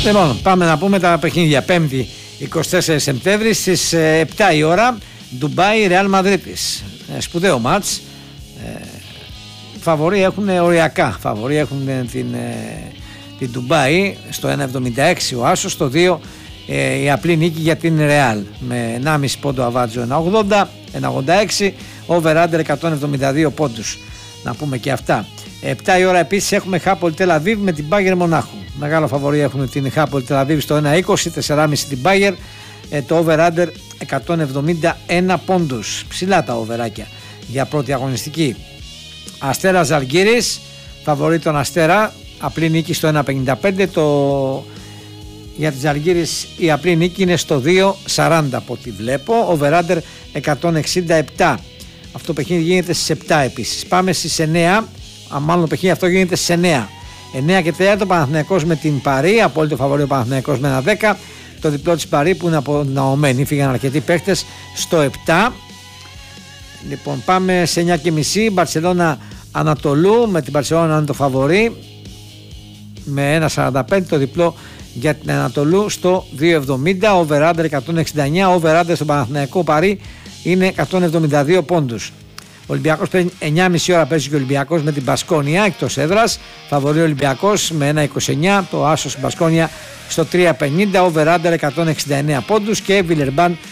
Λοιπόν, πάμε να πούμε τα παιχνίδια. 5η 24 Σεπτέμβρη στις 7 η ώρα, Ντουμπάι Ρεάλ Μαδρίτης. Σπουδαίο μάτς. Φαβορί έχουν οριακά. Φαβορί έχουν την Ντουμπάι στο 1,76 ο Άσος, στο 2 η απλή νίκη για την Ρεάλ με 1,5 πόντο αβάτζο 1,80, 1,86, over under 172 πόντους. Να πούμε και αυτά. 7 η ώρα επίσης έχουμε Χάπολ Τελαβίβ με την Μπάγερ Μονάχου. Μεγάλο φαβορί έχουν την Χάπολ Τελαβίβ στο 1,20, 4,5 την Μπάγερ. Το over under 171 πόντους. Ψηλά τα overάκια για πρώτη αγωνιστική. Αστέρα Ζαλγκίρις, φαβορί τον Αστέρα, απλή νίκη στο 1,55. Για τη Ζαλγκίρις η απλή νίκη είναι στο 2,40 από ό,τι βλέπω. Over under 167. Αυτό το παιχνίδι γίνεται στις 7 επίσης. Πάμε στις 9. Μάλλον το παιχνίδι αυτό γίνεται στις 9. 9 και 4 Παναθηναϊκός με την Παρί. Απόλυτο φαβορί ο Παναθηναϊκός με 1,10. Το διπλό της Παρί που είναι αποδυναμωμένη. Φύγαν αρκετοί παίχτες στο 7. Λοιπόν, πάμε σε 9.30 Μπαρσελόνα Ανατολού με την Μπαρσελόνα να είναι το φαβορί με 1,45. Το διπλό για την Ανατολού στο 2,70. Over under 169. Over under στον Παναθηναϊκό Παρί είναι 172 πόντους. Ο Ολυμπιακός παίζει 9.30 ώρα, παίζει και ο Ολυμπιακός με την Μπασκόνια εκτός έδρας. Φαβορί ο Ολυμπιακός με 1,29. Το άσος Μπασκόνια στο 3,50. Over under 169 πόντους. Και Βιλερμπάν